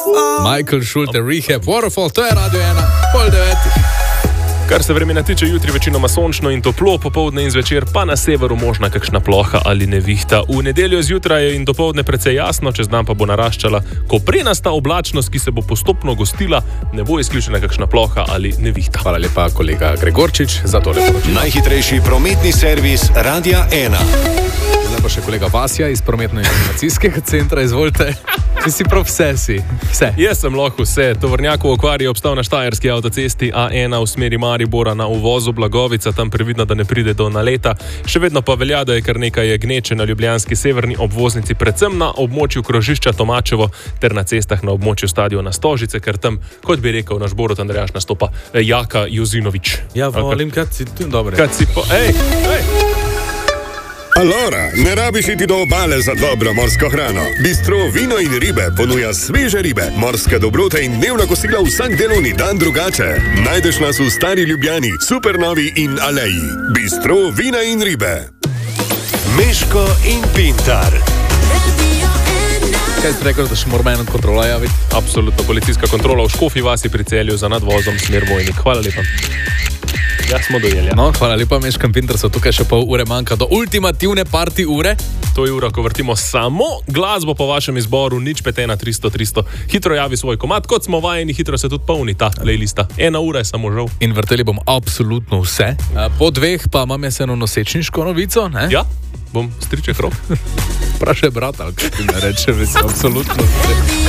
Michael Schulte, Rehab, Waterfall, to je Radio 1, 8:30. Kar se vremena tiče, jutri večinoma sončno in toplo, popoldne in zvečer pa na severu možna kakšna ploha ali nevihta. V nedeljo zjutraj in dopoldne precej jasno, čez dan pa bo naraščala koprenasta oblačnost, ki se bo postopno gostila, ne bo izključena kakšna ploha ali nevihta. Hvala lepa, kolega Gregorčič, za tole poročilo. Najhitrejši prometni servis Radia 1. Zdaj pa še kolega Vasja iz Prometno-informacijskega centra, izvolite. Ti si prav vse si. Vse. Jaz sem lahko vse. Tovornjak v okvari je obstal na štajerski avtocesti A1 v smeri Maribora na uvozu Blagovica, tam previdno, da ne pride do naleta. Še vedno pa velja, da je kar nekaj gneče na ljubljanski severni obvoznici, predvsem na območju krožišča Tomačevo ter na cestah na območju stadiona Stožice, ker tam, kot bi rekel naš Borut Andrejaš, nastopa Jaka Jozinović. Ja, volim, kad si tu dobro. Kad si po... Ej! Allora, ne rabiš iti do obale za dobro morsko hrano. Bistro Vino in ribe ponuja sveže ribe, morske dobrote in dnevna kosila vsak delovni dan drugače. Najdeš nas v Stari Ljubljani, Supernovi in Aleji. Bistro Vina in ribe. Meško in Pintar. Kaj ste rekel, da še moramo eno kontrolo javiti? Absolutno, policijska kontrola v Škofji vasi pri Celju za nadvozom smer Vojnik. Hvala lepa. Ja, smo dojeli. No, hvala lepa, Meško in Pintar, so tukaj še pol ure manjka do ultimativne party ure. To je ura, ko vrtimo samo glasbo po vašem izboru, nič 51300. Hitro javi svoj komad, kot smo vajeni, hitro se tudi polni ta playlista. 1 ura je samo žal. In vrteli bom absolutno vse. Po 2 pa imam jaz eno nosečniško novico, ne? Ja, bom striček rok. Prašaj brata, kaj ti ne reče, absolutno vse.